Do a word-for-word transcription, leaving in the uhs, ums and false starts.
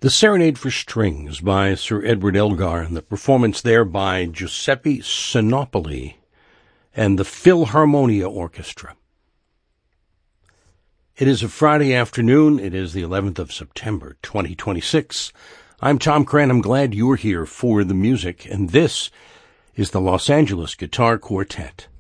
The Serenade for Strings by Sir Edward Elgar, and the performance there by Giuseppe Sinopoli and the Philharmonia Orchestra. It is a Friday afternoon. It is the eleventh of September, twenty twenty-six. I'm Tom Cran. I'm glad you're here for the music, and this is the Los Angeles Guitar Quartet.